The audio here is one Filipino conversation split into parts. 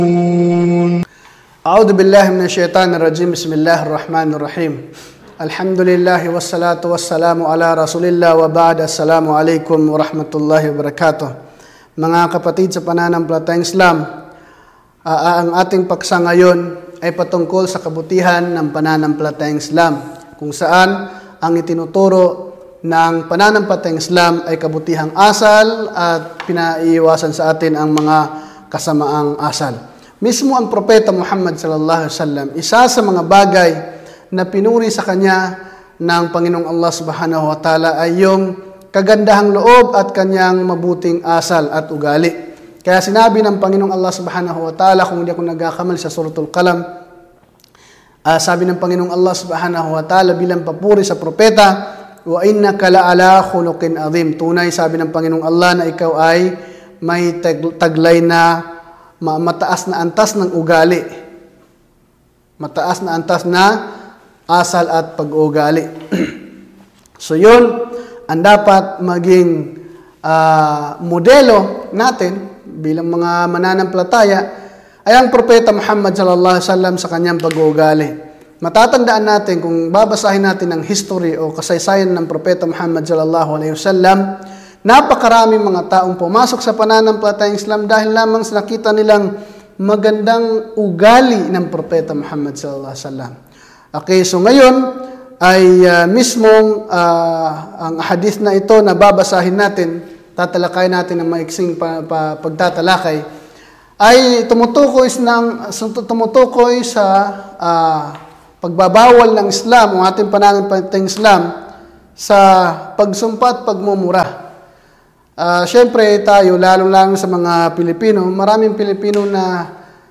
أعوذ بالله من الشيطان الرجيم بسم الله الرحمن الرحيم الحمد لله والصلاة والسلام على رسول الله وبعد السلام عليكم ورحمة الله وبركاته. Mga kapatid sa pananampalatayang Islam, ang ating paksa ngayon ay patungkol sa kabutihan ng pananampalatayang Islam, kung saan ang itinuturo ng pananampalatayang Islam ay kabutihang asal at pinaiiwasan sa atin ang mga kasamaang asal. Mismo ang Propeta Muhammad sallallahu alaihi wasallam, isa sa mga bagay na pinuri sa kanya ng Panginoong Allah subhanahu wa ta'ala ay yung kagandahang loob at kanyang mabuting asal at ugali. Kaya sinabi ng Panginoong Allah subhanahu wa ta'ala, kung hindi ako nagkakamali sa Suratul Qalam, sabi ng Panginoong Allah subhanahu wa ta'ala bilang papuri sa propeta, wa innaka la'ala khuluqin azim. Tunay, sabi ng Panginoong Allah, na ikaw ay may taglay na mataas na antas ng ugali. Mataas na antas na asal at pag-uugali. So yun, ang dapat maging modelo natin bilang mga mananampalataya ay ang Propeta Muhammad sallallahu alaihi wasallam sa kanyang pag-uugali. Matatandaan natin kung babasahin natin ang history o kasaysayan ng Propeta Muhammad sallallahu alaihi wasallam, napakaraming mga taong pumasok sa pananampalatayang Islam dahil lamang sa nakita nilang magandang ugali ng Propeta Muhammad sallallahu alaihi wasallam. Okay, so ngayon ay mismong ang hadith na ito na babasahin natin, tatalakay natin ng maiksing pagtatalakay, ay tumutukoy sa pagbabawal ng Islam o ating pananampalatayang Islam sa pagsumpa at pagmumura. Siyempre tayo, lalo-lalo sa mga Pilipino, maraming Pilipino na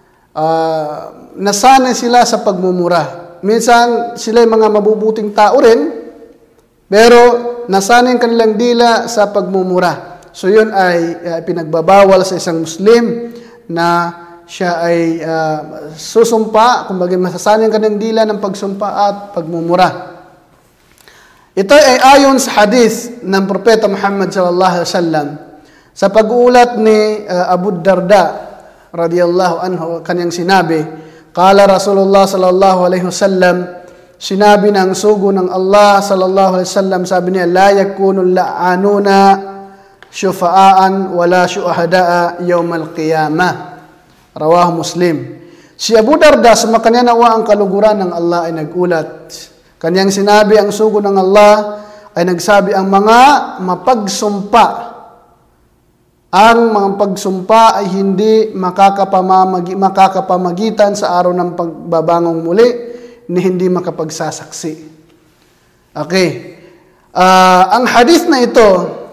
nasanay sila sa pagmumura. Minsan sila mga mabubuting tao rin, pero nasanay ang kanilang dila sa pagmumura. So yun ay pinagbabawal sa isang Muslim na siya ay susumpa, kumbaga masasanay ang kanilang dila ng pagsumpa at pagmumura. Ito ay ayon sa hadith ng Propeta Muhammad sallallahu alaihi wasallam sa pag-uulat ni Abu Darda radhiyallahu anhu, kanyang sinabi, qala Rasulullah sallallahu alaihi wasallam, sinabi ng sugo ng Allah sallallahu alaihi wasallam, sabi niya, la yakunu la'anuna syufa'an wala syuhada'a yawmal qiyamah, rawahu Muslim. Si Abu Darda, sumakanya nawa ang kaluguran ng Allah, ay nagulat. Kanyang sinabi, ang sugo ng Allah ay nagsabi, ang mga mapagsumpa, ang mga pagsumpa ay hindi makakapamagitan sa araw ng pagbabangong muli ni hindi makapagsasaksi. Okay. Ang hadith na ito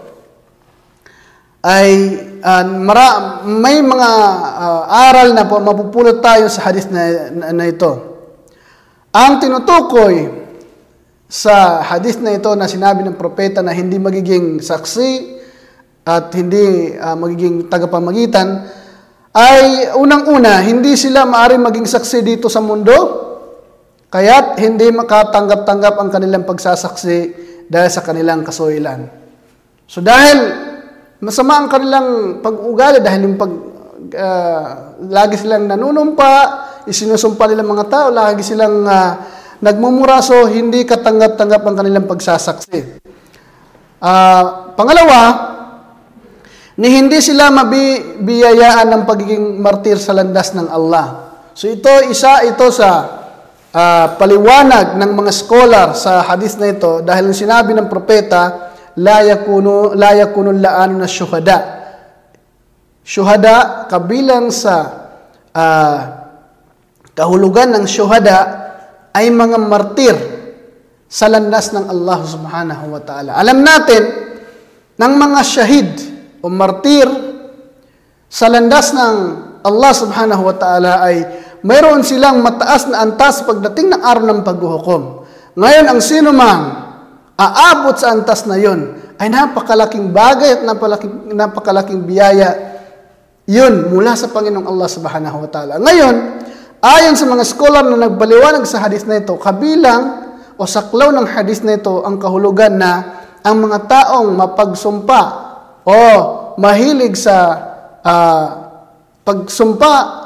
ay may mga aral na mapupulot tayo sa hadith na ito. Ang tinutukoy sa hadith na ito na sinabi ng propeta na hindi magiging saksi at hindi magiging tagapamagitan ay unang-una, hindi sila maaaring maging saksi dito sa mundo, kaya't hindi makatanggap-tanggap ang kanilang pagsasaksi dahil sa kanilang kasuilan. So dahil masama ang kanilang pag-ugali, dahil yung lagi silang nanunumpa, isinusumpa nilang mga tao, lagi silang nagmumura, so hindi katanggap-tanggap ang kanilang pagsasaksi. Pangalawa, ni hindi sila mabibiyayaan ng pagiging martir sa landas ng Allah. So isa ito sa paliwanag ng mga scholar sa hadith na ito, dahil sinabi ng propeta, la yakunu la'anu na syuhada. Syuhada, kabilang sa kahulugan ng syuhada ay mga martir sa landas ng Allah subhanahu wa ta'ala. Alam natin, ng mga syahid o martir sa landas ng Allah subhanahu wa ta'ala ay mayroon silang mataas na antas pagdating ng araw ng paghuhukom. Ngayon, ang sino mang aabot sa antas na yon ay napakalaking bagay at napakalaking biyaya yun mula sa Panginoong Allah subhanahu wa ta'ala. Ngayon, ayon sa mga scholar na nagbaliwanag sa hadith na ito, kabilang o saklaw ng hadith na ito ang kahulugan na ang mga taong mapagsumpa o mahilig sa pagsumpa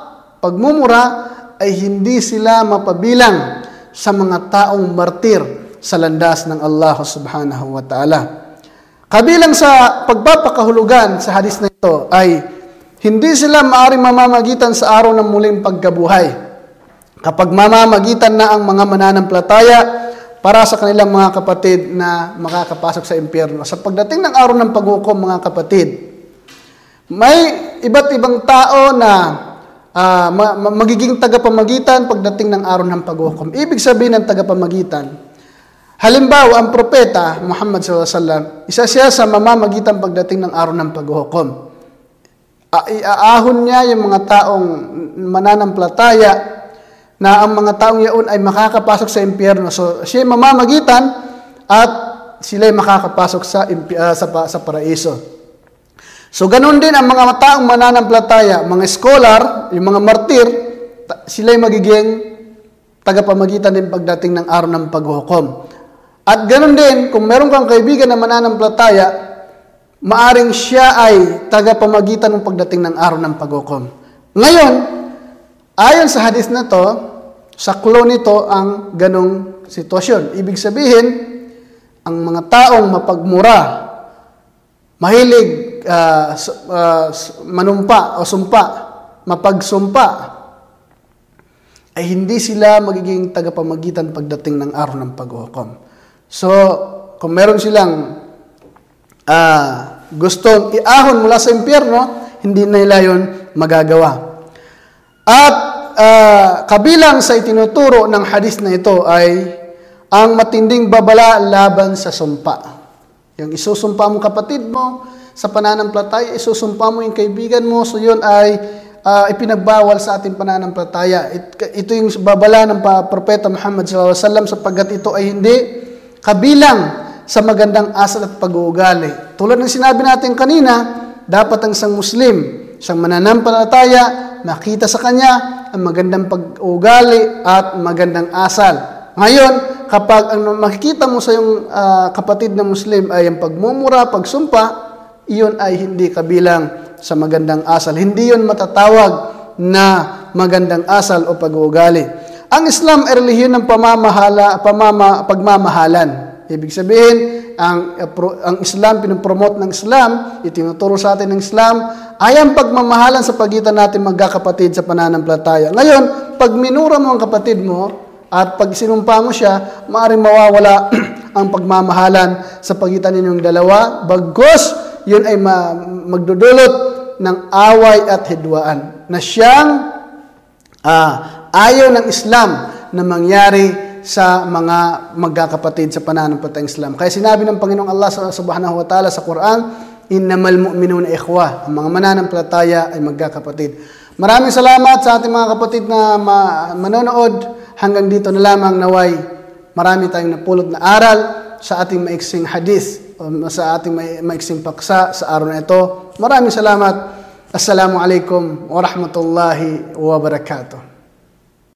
pagmumura ay hindi sila mapabilang sa mga taong martir sa landas ng Allah subhanahu wa ta'ala. Kabilang sa pagpapakahulugan sa hadis na ito ay hindi sila maaaring mamamagitan sa araw ng muling pagkabuhay. Kapag mamamagitan na ang mga mananampalataya para sa kanilang mga kapatid na makakapasok sa impyerno. Sa pagdating ng araw ng paghukom, mga kapatid, may iba't ibang tao na magiging tagapamagitan pagdating ng araw ng paghukom. Ibig sabihin ng tagapamagitan, halimbawa, ang propeta Muhammad SAW, isa siya sa mamamagitan pagdating ng araw ng paghukom. Iaahon niya yung mga taong mananampalataya na ang mga taong yaon ay makakapasok sa impyerno. So, siya mamamagitan at sila ay makakapasok sa paraiso. So, ganun din ang mga taong mananampalataya, mga scholar, yung mga martir, sila ay magiging tagapamagitan din pagdating ng araw ng paghukom. At ganun din, kung meron kang kaibigan na mananampalataya, maaring siya ay tagapamagitan ng pagdating ng araw ng paghukom. Ngayon, ayon sa hadis na to, saklo nito ang ganong sitwasyon. Ibig sabihin, ang mga taong mapagmura, mahilig manumpa o sumpa, mapagsumpa, ay hindi sila magiging tagapamagitan pagdating ng araw ng paghukom. So, kung meron silang gustong iahon mula sa impyerno, hindi na nila yun magagawa. At kabilang sa itinuturo ng hadis na ito ay ang matinding babala laban sa sumpa. Yung isusumpa mo kapatid mo, sa pananampalataya, isusumpa mo yung kaibigan mo, so yun ay ipinagbawal sa ating pananampalataya. Ito yung babala ng propeta Muhammad SAW sapagkat ito ay hindi kabilang sa magandang asal at pag-uugali. Tulad ng sinabi natin kanina, dapat ang isang Muslim, isang mananampalataya, makita sa kanya ang magandang pag-uugali at magandang asal. Ngayon, kapag ang makikita mo sa iyong kapatid na Muslim ay ang pagmumura, pagsumpa, iyon ay hindi kabilang sa magandang asal. Hindi yun matatawag na magandang asal o pag-uugali. Ang Islam ay relihiyon ng pagmamahalan. Ibig sabihin, ang Islam, pinopromote ng Islam, itinuturo sa atin ng Islam, ay ang pagmamahalan sa pagitan natin magkakapatid sa pananampalataya. Ngayon, pag minura mo ang kapatid mo, at pag sinumpa mo siya, maaaring mawawala ang pagmamahalan sa pagitan ninyong dalawa, bagkus yun ay magdudulot ng away at hidwaan na siyang ayaw ng Islam na mangyari sa mga magkakapatid sa pananampalatayang Islam. Kaya sinabi ng Panginoong Allah subhanahu wa ta'ala sa Quran, innamal mu'minuna ikhwa, ang mga mananampalataya ay magkakapatid. Maraming salamat sa ating mga kapatid na manonood. Hanggang dito na lamang, naway marami tayong napulot na aral sa ating maiksing hadith, sa ating maiksing paksa sa araw na ito. Maraming salamat. Assalamualaikum warahmatullahi wabarakatuh.